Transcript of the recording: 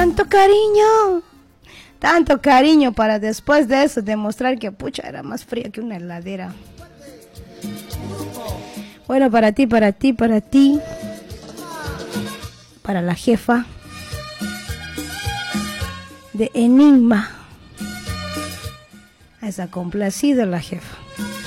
tanto cariño para después de eso demostrar que pucha era más fría que una heladera. Bueno, para ti, para la jefa de Enigma. Esa complacida la jefa.